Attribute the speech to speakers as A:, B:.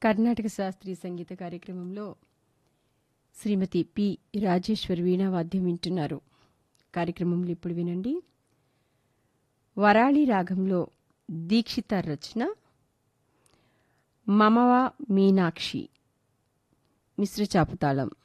A: కర్ణాటక శాస్త్రీయ సంగీత కార్యక్రమంలో శ్రీమతి పి రాజేశ్వరి వీణావాద్యం వింటున్నారు. కార్యక్రమంలో ఇప్పుడు వినండి. వరాళి రాగంలో దీక్షిత రచన మమవా మీనాక్షి, మిశ్ర చాపుతాళం.